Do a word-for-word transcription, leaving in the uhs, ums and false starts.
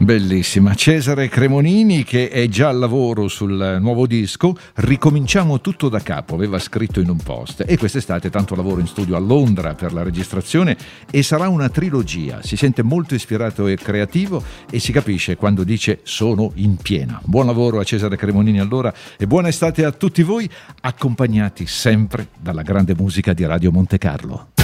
Bellissima. Cesare Cremonini, che è già al lavoro sul nuovo disco Ricominciamo tutto da capo, aveva scritto in un post, e quest'estate tanto lavoro in studio a Londra per la registrazione e sarà una trilogia. Si sente molto ispirato e creativo e si capisce quando dice sono in piena. Buon lavoro a Cesare Cremonini allora e buona estate a tutti voi, accompagnati sempre dalla grande musica di Radio Monte Carlo.